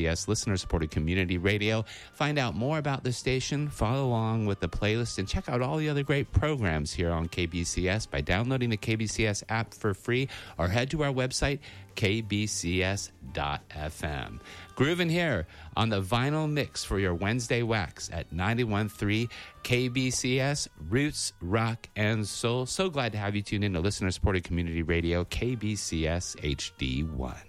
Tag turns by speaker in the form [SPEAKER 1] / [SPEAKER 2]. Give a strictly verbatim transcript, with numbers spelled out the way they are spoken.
[SPEAKER 1] S, listener-supported community radio. Find out more about the station, follow along with the playlist, and check out all the other great programs here on K B C S by downloading the K B C S app for free or head to our website, k b c s dot f m. Groovin' here on the vinyl mix for your Wednesday wax at ninety-one point three K B C S, Roots, Rock, and Soul. So glad to have you tune in to listener-supported community radio, K B C S H D one.